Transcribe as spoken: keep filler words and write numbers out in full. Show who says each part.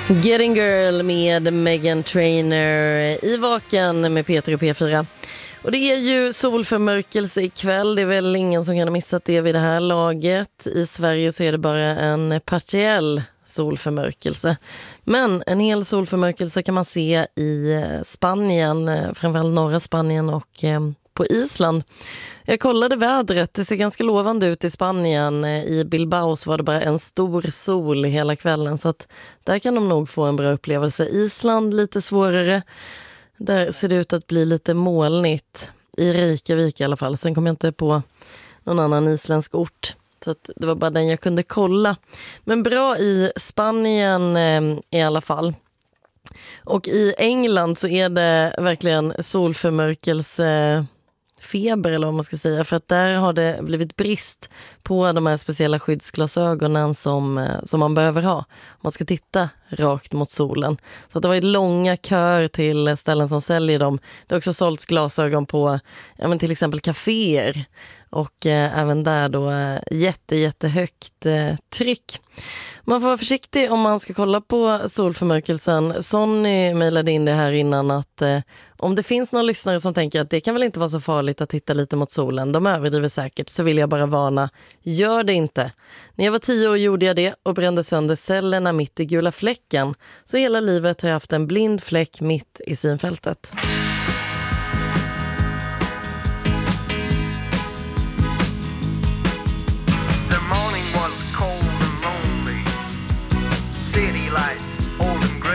Speaker 1: Getting Girl med Meghan Trainor i Vaken med Peter och P fyra. Och det är ju solförmörkelse ikväll. Det är väl ingen som kan ha missat det vid det här laget. I Sverige så är det bara en partiell solförmörkelse. Men en hel solförmörkelse kan man se i Spanien, framförallt norra Spanien och på Island. Jag kollade vädret, det ser ganska lovande ut i Spanien. I Bilbao så var det bara en stor sol hela kvällen, så att där kan de nog få en bra upplevelse. Island lite svårare, där ser det ut att bli lite molnigt. I Reykjavik i alla fall, sen kom jag inte på någon annan isländsk ort. Så att det var bara den jag kunde kolla. Men bra i Spanien eh, i alla fall. Och i England så är det verkligen solförmörkelse feber eller vad man ska säga, för att där har det blivit brist på de här speciella skyddsglasögonen som, som man behöver ha. Man ska titta rakt mot solen. Så att det var ett långa kör till ställen som säljer dem. Det har också sålts glasögon på ja, men till exempel kaféer. Och eh, även där då eh, jätte, jättehögt eh, tryck. Man får vara försiktig om man ska kolla på solförmörkelsen. Sonny mejlade in det här innan att eh, om det finns någon lyssnare som tänker att det kan väl inte vara så farligt att titta lite mot solen, de överdriver säkert, så vill jag bara varna. Gör det inte. När jag var tio år gjorde jag det och brände sönder cellerna mitt i gula fläcken. Så hela livet har jag haft en blind fläck mitt i synfältet.